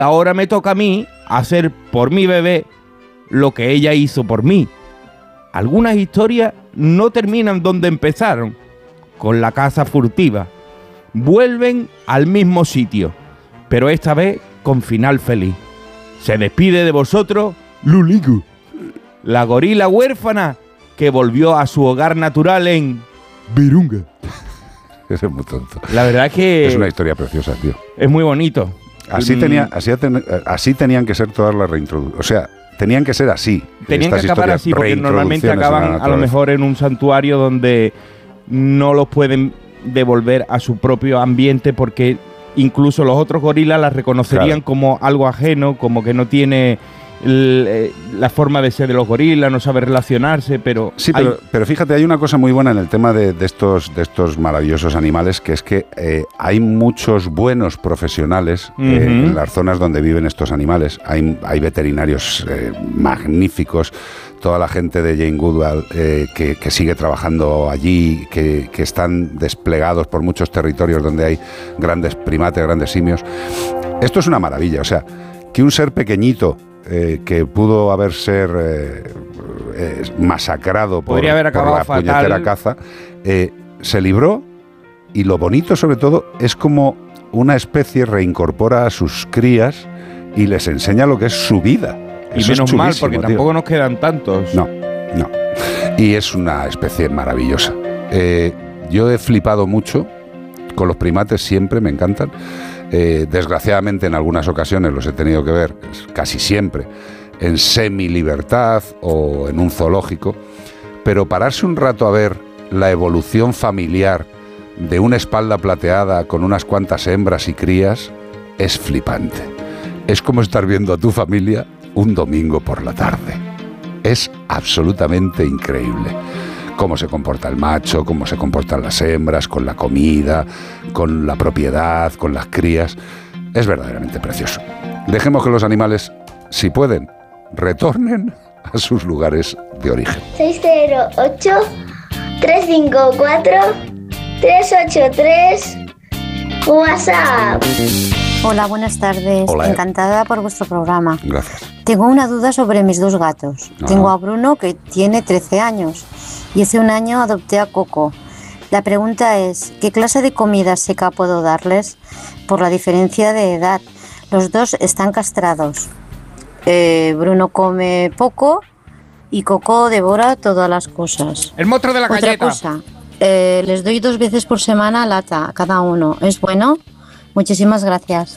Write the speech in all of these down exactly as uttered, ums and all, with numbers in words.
ahora me toca a mí hacer por mi bebé lo que ella hizo por mí. Algunas historias no terminan donde empezaron, con la caza furtiva. Vuelven al mismo sitio, pero esta vez con final feliz. Se despide de vosotros Luligu, la gorila huérfana que volvió a su hogar natural en Virunga. Ese es muy tonto. La verdad es que es una historia preciosa, tío. Es muy bonito. Así, tenía, así, así tenían que ser todas las reintroducciones. O sea, tenían que ser así. Tenían que acabar así, porque normalmente acaban a lo mejor en un santuario donde no los pueden devolver a su propio ambiente, porque incluso los otros gorilas las reconocerían claro. como algo ajeno, como que no tiene el, la forma de ser de los gorilas, no sabe relacionarse, pero... Sí, pero, hay... pero fíjate, hay una cosa muy buena en el tema de, de, estos, de estos maravillosos animales, que es que eh, hay muchos buenos profesionales uh-huh. eh, en las zonas donde viven estos animales. Hay, hay veterinarios eh, magníficos, toda la gente de Jane Goodall eh, que, que sigue trabajando allí, que, que están desplegados por muchos territorios donde hay grandes primates, grandes simios. Esto es una maravilla, o sea, que un ser pequeñito eh, que pudo haber ser eh, eh, masacrado por, haber por la fatal. puñetera caza, eh, se libró, y lo bonito sobre todo es como una especie reincorpora a sus crías y les enseña lo que es su vida. Y Eso menos es mal, porque tío. tampoco nos quedan tantos. No, no. Y es una especie maravillosa. Eh, yo he flipado mucho con los primates, siempre me encantan. Eh, desgraciadamente en algunas ocasiones los he tenido que ver, casi siempre, en semi-libertad o en un zoológico. Pero pararse un rato a ver la evolución familiar de una espalda plateada con unas cuantas hembras y crías es flipante. Es como estar viendo a tu familia un domingo por la tarde. Es absolutamente increíble cómo se comporta el macho, cómo se comportan las hembras, con la comida, con la propiedad, con las crías. Es verdaderamente precioso. Dejemos que los animales, si pueden, retornen a sus lugares de origen. seis cero ocho, tres cinco cuatro, tres ocho tres WhatsApp. Hola, buenas tardes. Hola. Encantada por vuestro programa. Gracias. Tengo una duda sobre mis dos gatos. Ah. Tengo a Bruno, que tiene trece años, y hace un año adopté a Coco. La pregunta es, ¿qué clase de comida seca puedo darles por la diferencia de edad? Los dos están castrados. Eh, Bruno come poco y Coco devora todas las cosas. El monstruo de la Otra galleta. cosa, eh, les doy dos veces por semana lata a cada uno. ¿Es bueno? Muchísimas gracias.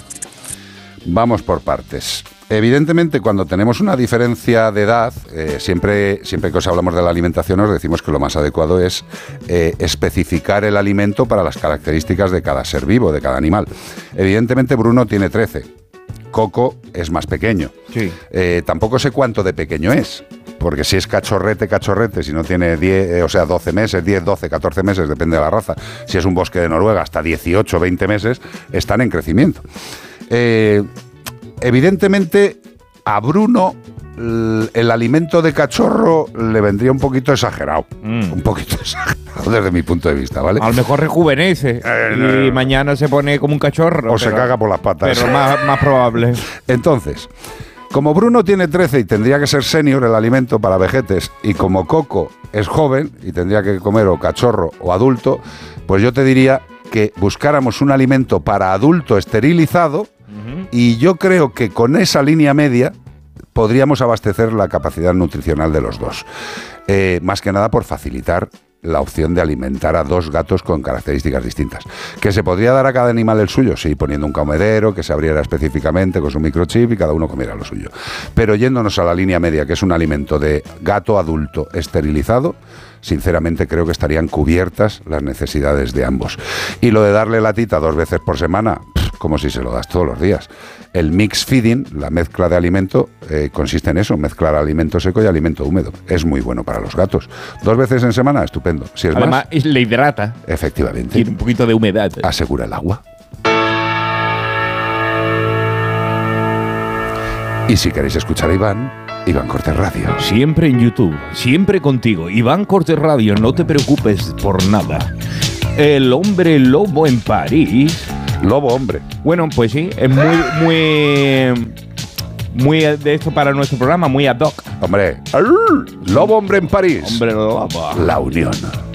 Vamos por partes. Evidentemente, cuando tenemos una diferencia de edad, eh, siempre, siempre que os hablamos de la alimentación os decimos que lo más adecuado es eh, especificar el alimento para las características de cada ser vivo, de cada animal. Evidentemente, Bruno tiene trece. Coco es más pequeño. Sí. Eh, tampoco sé cuánto de pequeño es, porque si es cachorrete, cachorrete, si no tiene diez, eh, o sea, doce meses, diez, doce, catorce meses, depende de la raza. Si es un bosque de Noruega, hasta dieciocho, veinte meses, están en crecimiento. Eh, evidentemente, a Bruno el, el alimento de cachorro le vendría un poquito exagerado. Mm. Un poquito exagerado desde mi punto de vista, ¿vale? A lo mejor rejuvenece eh, y mañana se pone como un cachorro. O pero, se caga por las patas. Pero más, más probable. Entonces, como Bruno tiene trece y tendría que ser senior el alimento para vejetes, y como Coco es joven y tendría que comer o cachorro o adulto, pues yo te diría que buscáramos un alimento para adulto esterilizado, uh-huh. y yo creo que con esa línea media podríamos abastecer la capacidad nutricional de los dos. Eh, más que nada por facilitar la opción de alimentar a dos gatos con características distintas. ¿Que se podría dar a cada animal el suyo? Sí, poniendo un comedero que se abriera específicamente con su microchip y cada uno comiera lo suyo. Pero yéndonos a la línea media, que es un alimento de gato adulto esterilizado, sinceramente creo que estarían cubiertas las necesidades de ambos. Y lo de darle latita dos veces por semana, pff, como si se lo das todos los días. El mix feeding, la mezcla de alimento, eh, consiste en eso, mezclar alimento seco y alimento húmedo. Es muy bueno para los gatos. Dos veces en semana, estupendo. Si es Además, más, le hidrata. Efectivamente. Tiene un poquito de humedad. Asegura el agua. Y si queréis escuchar a Iván, Iván Cortés Radio. Siempre en YouTube, siempre contigo. Iván Cortés Radio, no te preocupes por nada. El hombre lobo en París Lobo hombre. Bueno, pues sí, es muy, muy, muy de esto para nuestro programa, muy ad hoc. Hombre, lobo hombre en París. Hombre, lobo. La unión.